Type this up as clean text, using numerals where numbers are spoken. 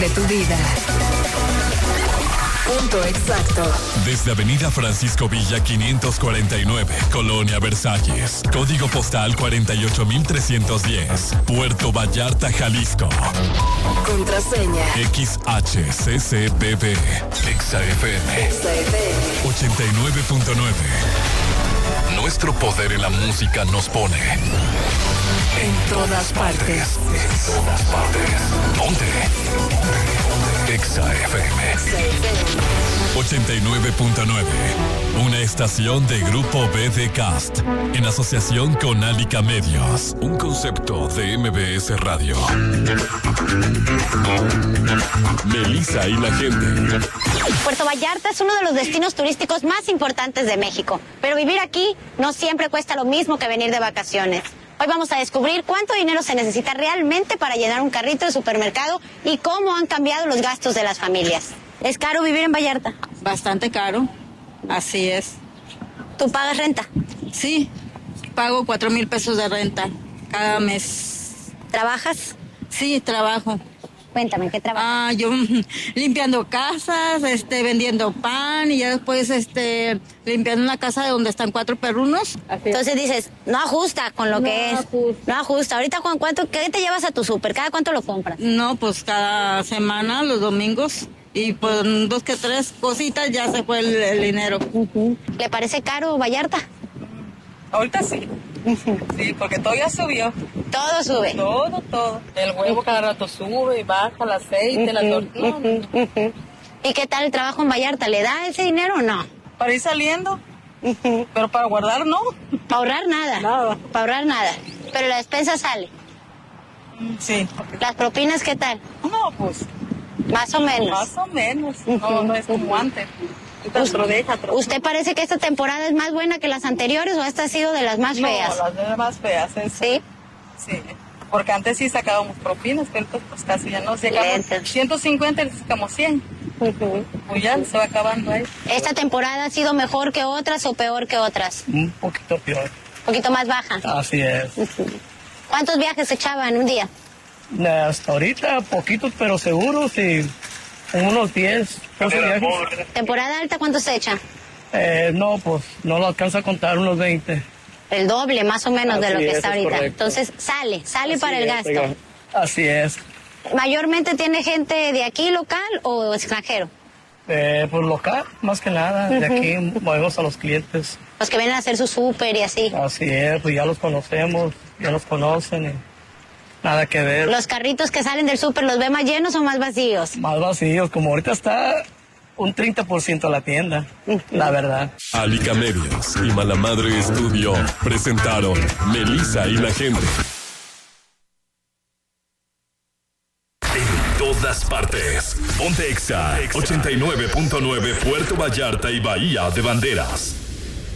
de tu vida. Punto exacto. Desde Avenida Francisco Villa 549, Colonia Versalles. Código postal 48310. Puerto Vallarta, Jalisco. Contraseña. XHCCBB. XAFM. 89.9. Nuestro poder en la música nos pone En todas partes. En todas partes. Ponte. XAFM 89.9. Una estación de Grupo BD Cast en asociación con Alica Medios. Un concepto de MBS Radio. Melissa y la gente. Puerto Vallarta es uno de los destinos turísticos más importantes de México, pero vivir aquí no siempre cuesta lo mismo que venir de vacaciones. Hoy vamos a descubrir cuánto dinero se necesita realmente para llenar un carrito de supermercado y cómo han cambiado los gastos de las familias. ¿Es caro vivir en Vallarta? Bastante caro, así es. ¿Tú pagas renta? Sí, pago 4,000 pesos de renta cada mes. ¿Trabajas? Sí, trabajo. Cuéntame, ¿qué trabajas? Yo limpiando casas, vendiendo pan y ya después limpiando una casa de donde están 4 perrunos. Entonces dices, no ajusta con lo que es. No ajusta. Ahorita, Juan, ¿qué te llevas a tu súper? ¿Cada cuánto lo compras? No, pues cada semana, los domingos. Y pues 2 que 3 cositas ya se fue el dinero. ¿Le parece caro Vallarta? Ahorita sí. Sí, porque todo ya subió. Todo sube. Todo. El huevo cada rato sube y baja, el aceite, la tortilla. ¿Y qué tal el trabajo en Vallarta? ¿Le da ese dinero o no? Para ir saliendo. Pero para guardar no. Para ahorrar nada. Nada. Para ahorrar nada. Pero la despensa sale. Sí. ¿Las propinas qué tal? No, pues. Más o menos. Más o menos. No es como antes. ¿Usted parece que esta temporada es más buena que las anteriores o esta ha sido de las más feas? No, las de las más feas. ¿Sí? Sí. Porque antes sí sacábamos propinas, pero pues casi ya no. Si sacamos 150, le sacamos 100. Pues ya se va acabando ahí. ¿Esta temporada ha sido mejor que otras o peor que otras? Un poquito peor. Un poquito más baja. Así es. ¿Cuántos viajes se echaban un día? Hasta ahorita, poquitos, pero seguros y unos 10, 12 viajes. ¿Temporada alta cuánto se echa? No, pues no lo alcanza a contar, unos 20. El doble más o menos de lo que es, está ahorita. correcto. Entonces sale Así para el es, gasto. oiga. Así es. ¿Mayormente tiene gente de aquí local o extranjero? Pues local, más que nada. De aquí movemos a los clientes. Los que vienen a hacer su súper y así. Así es, pues ya los conocemos, ya los conocen y nada que ver. ¿Los carritos que salen del súper los ve más llenos o más vacíos? Más vacíos, como ahorita está un 30% la tienda, la verdad. Alica Medios y Mala Madre Estudio presentaron Melissa y la gente. En todas partes. Ponte Exa 89.9 Puerto Vallarta y Bahía de Banderas.